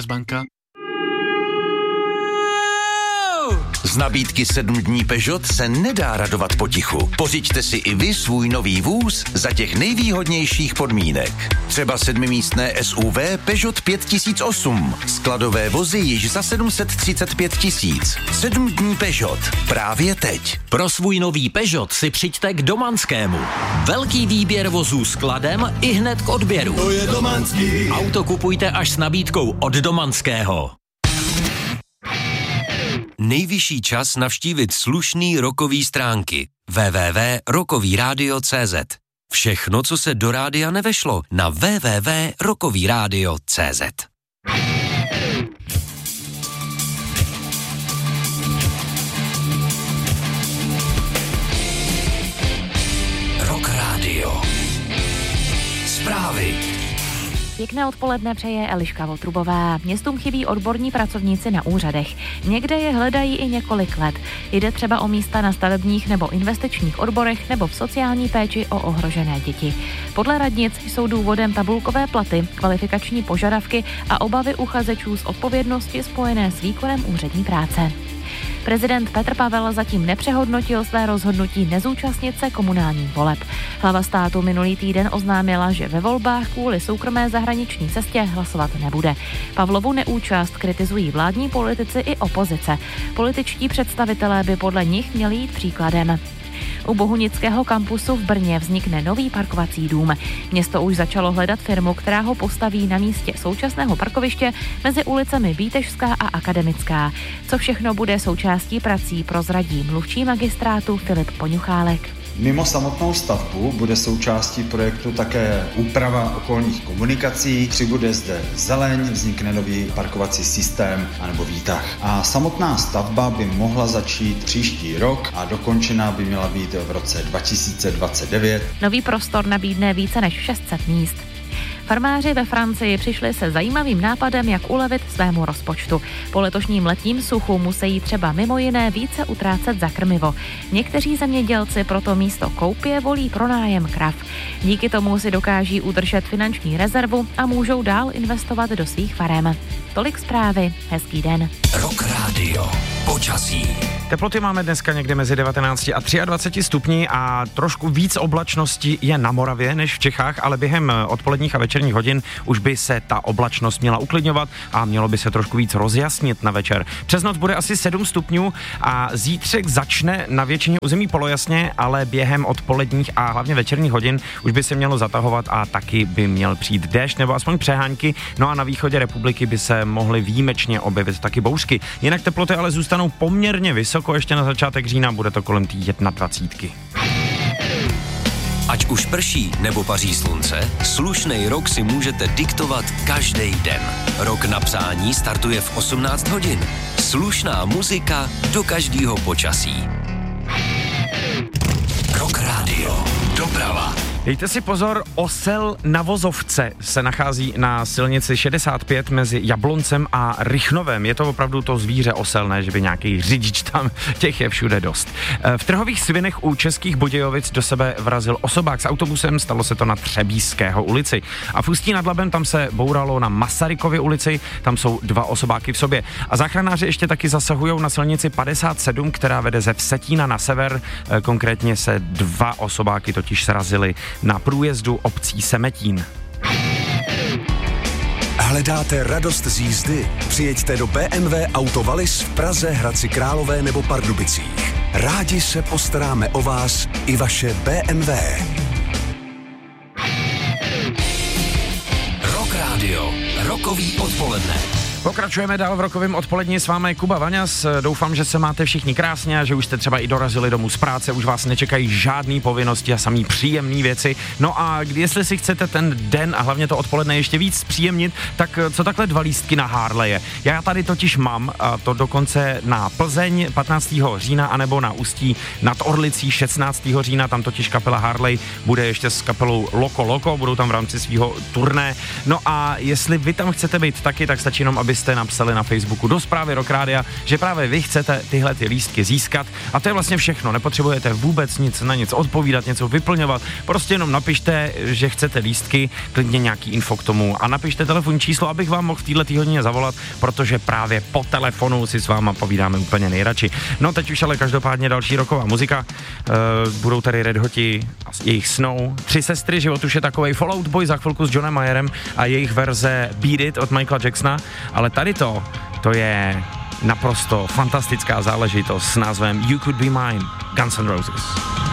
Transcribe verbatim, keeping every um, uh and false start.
Commerzbanka. Z nabídky sedm dní Peugeot se nedá radovat potichu. Pořiďte si i vy svůj nový vůz za těch nejvýhodnějších podmínek. Třeba sedmimístné S U V Peugeot pět tisíc osm. Skladové vozy již za sedm set třicet pět tisíc. sedm dní Peugeot. Právě teď. Pro svůj nový Peugeot si přijďte k Domanskému. Velký výběr vozů skladem i hned k odběru. To je Domanský. Auto kupujte až s nabídkou od Domanského. Nejvyšší čas navštívit slušný rockový stránky w w w tečka rockový rádio tečka cé zet. Všechno, co se do rádia nevešlo, na w w w tečka rockový rádio tečka cé zet. Rock Radio. Zprávy. Pěkné odpoledne přeje Eliška Votrubová. Městům chybí odborní pracovníci na úřadech. Někde je hledají i několik let. Jde třeba o místa na stavebních nebo investičních odborech nebo v sociální péči o ohrožené děti. Podle radnic jsou důvodem tabulkové platy, kvalifikační požadavky a obavy uchazečů z odpovědnosti spojené s výkonem úřední práce. Prezident Petr Pavel zatím nepřehodnotil své rozhodnutí nezúčastnit se komunálních voleb. Hlava státu minulý týden oznámila, že ve volbách kvůli soukromé zahraniční cestě hlasovat nebude. Pavlovu neúčast kritizují vládní politici i opozice. Političtí představitelé by podle nich měli jít příkladem. U Bohunického kampusu v Brně vznikne nový parkovací dům. Město už začalo hledat firmu, která ho postaví na místě současného parkoviště mezi ulicemi Vítežská a Akademická. Co všechno bude součástí prací, prozradí mluvčí magistrátu Filip Poňuchálek. Mimo samotnou stavbu bude součástí projektu také úprava okolních komunikací, přibude zde zeleň, vznikne nový parkovací systém anebo výtah. A samotná stavba by mohla začít příští rok a dokončená by měla být v roce dva tisíce dvacet devět. Nový prostor nabídne více než šest set míst. Farmáři ve Francii přišli se zajímavým nápadem, jak ulevit svému rozpočtu. Po letošním letním suchu musí třeba mimo jiné více utrácet za krmivo. Někteří zemědělci proto místo koupě volí pronájem krav. Díky tomu si dokáží udržet finanční rezervu a můžou dál investovat do svých farem. Tolik zprávy, hezký den. Rock Radio. Počasí. Teploty máme dneska někde mezi devatenáct a dvacet tři stupni a trošku víc oblačnosti je na Moravě než v Čechách, ale během odpoledních a večerních hodin už by se ta oblačnost měla uklidňovat a mělo by se trošku víc rozjasnit na večer. Přes noc bude asi sedm stupňů a zítřek začne na většině území polojasně, ale během odpoledních a hlavně večerních hodin už by se mělo zatahovat a taky by měl přijít déšť nebo aspoň přehánky. No a na východě republiky by se mohly výjimečně objevit taky bouřky. Jinak teploty ale zůstanou poměrně vysoko, ještě na začátek října bude to kolem té dvacítky. Ať už prší nebo paří slunce, slušnej rok si můžete diktovat každý den. Rok na psání startuje v osmnáct hodin. Slušná muzika do každého počasí. Rock Radio. Doprava. Dejte si pozor, osel na vozovce se nachází na silnici šedesát pět mezi Jabloncem a Rychnovem. Je to opravdu to zvíře oselné, že by nějaký řidič tam, těch je všude dost. V Trhových Svinech u Českých Budějovic do sebe vrazil osobák s autobusem, stalo se to na Třebíšského ulici. A v Ústí nad Labem tam se bouralo na Masarykově ulici, tam jsou dva osobáky v sobě. A záchranáři ještě taky zasahují na silnici padesát sedm, která vede ze Vsetína na sever, konkrétně se dva osobáky totiž srazily na průjezdu obcí Semetín. Hledáte radost z jízdy? Přijeďte do bé em vé Auto Wallis v Praze, Hradci Králové nebo Pardubicích. Rádi se postaráme o vás i vaše bé em vé. Rock Radio. Rockový odpoledne. Pokračujeme dál v rokovém odpolední, s vámi Kuba Vaňas. Doufám, že se máte všichni krásně a že už jste třeba i dorazili domů z práce, už vás nečekají žádný povinnosti a samý příjemné věci. No a jestli si chcete ten den a hlavně to odpoledne ještě víc příjemnit, tak co takhle dva lístky na Harleje? Já tady totiž mám, a to dokonce na Plzeň patnáctého října anebo na Ústí nad Orlicí šestnáctého října, tam totiž kapela Harley bude ještě s kapelou Loko Loko, budou tam v rámci svého turné. No a jestli vy tam chcete být taky, tak stačí jenom, aby abyste napsali na Facebooku do zprávy Rock Rádia, že právě vy chcete tyhle ty lístky získat a to je vlastně všechno, nepotřebujete vůbec nic na nic odpovídat, něco vyplňovat, prostě jenom napište, že chcete lístky, klidně nějaký info k tomu a napište telefonní číslo, abych vám mohl v této hodině zavolat, protože právě po telefonu si s váma povídáme úplně nejradši. No teď už ale každopádně další rocková muzika, uh, budou tady Red Hoti a jejich Snow, Tři sestry, život už je takovej, Fall Out Boy za chvilku s Johnem Mayerem a jejich verze Beat It od Michaela Jacksona, ale tady to, to je naprosto fantastická záležitost s názvem You Could Be Mine, Guns N' Roses.